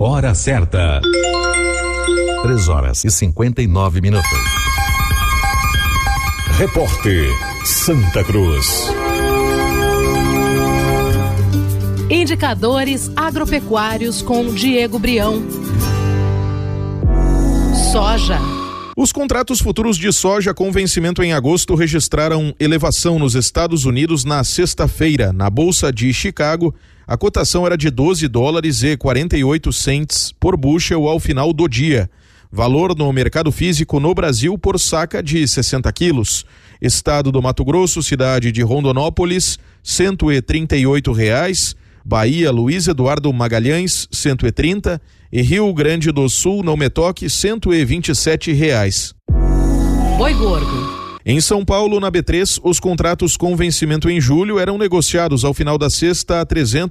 Hora certa. 3h59. Repórter Santa Cruz. Indicadores agropecuários com Diego Brião. Soja. Os contratos futuros de soja com vencimento em agosto registraram elevação nos Estados Unidos na sexta-feira. Na Bolsa de Chicago, a cotação era de $12,48 por bushel ao final do dia. Valor no mercado físico no Brasil por saca de 60 quilos. Estado do Mato Grosso, cidade de Rondonópolis, R$138. Bahia, Luiz Eduardo Magalhães, 130. E Rio Grande do Sul, não me toque, R$127. Boi gordo. Em São Paulo, na B3, os contratos com vencimento em julho eram negociados ao final da sexta a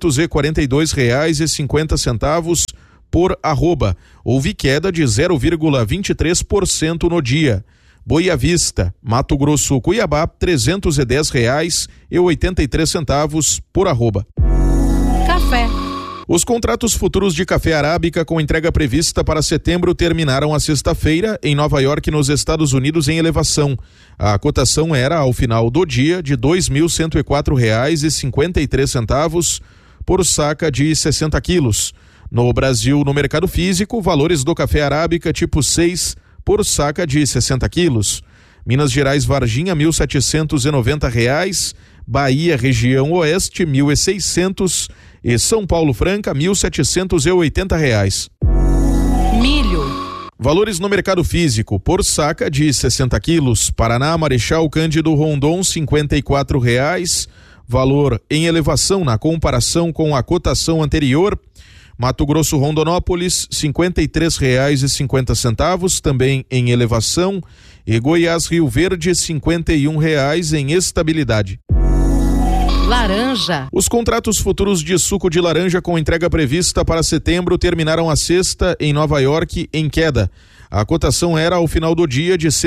R$342,50 por arroba. Houve queda de 0,23% no dia. Boi à vista, Mato Grosso, Cuiabá, R$310,83 por arroba. Café. Os contratos futuros de café arábica com entrega prevista para setembro terminaram a sexta-feira em Nova York, nos Estados Unidos, em elevação. A cotação era, ao final do dia, de R$2.104,53 por saca de 60 quilos. No Brasil, no mercado físico, valores do café arábica tipo 6 por saca de 60 quilos. Minas Gerais, Varginha, R$1.790. Bahia, região oeste, R$1.600. E São Paulo, Franca, R$1.780. Milho. Valores no mercado físico por saca de 60 quilos. Paraná, Marechal Cândido Rondon, R$54. Valor em elevação na comparação com a cotação anterior. Mato Grosso, Rondonópolis, R$53,50, também em elevação. E Goiás, Rio Verde, R$51 em estabilidade. Laranja. Os contratos futuros de suco de laranja com entrega prevista para setembro terminaram a sexta em Nova York em queda. A cotação era, ao final do dia, de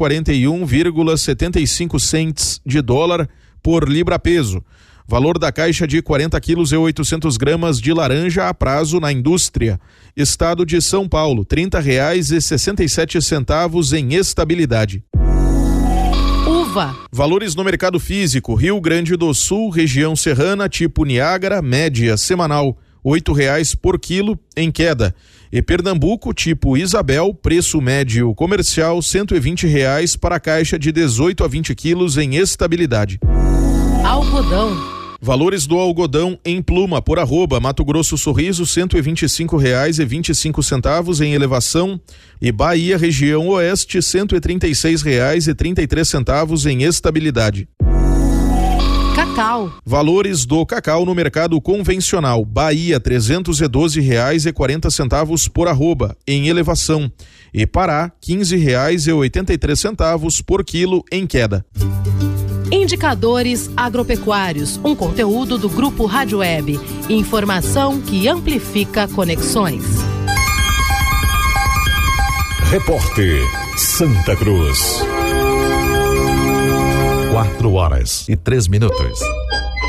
141,75 cents de dólar por libra-peso. Valor da caixa de 40 quilos e 800 gramas de laranja a prazo na indústria. Estado de São Paulo, R$30,67 em estabilidade. Uva. Valores no mercado físico: Rio Grande do Sul, região serrana, tipo Niágara, média semanal, R$8 por quilo, em queda. E Pernambuco, tipo Isabel, preço médio comercial, R$120 para a caixa de 18 a 20 quilos, em estabilidade. Algodão. Valores do algodão em pluma por arroba. Mato Grosso, Sorriso, R$125,25 em elevação. E Bahia, região oeste, R$136,33 em estabilidade. Cacau. Valores do cacau no mercado convencional: Bahia, R$312,40 por arroba, em elevação. E Pará, R$15,83 por quilo, em queda. Indicadores agropecuários, um conteúdo do Grupo Rádio Web. Informação que amplifica conexões. Repórter Santa Cruz. 4h03.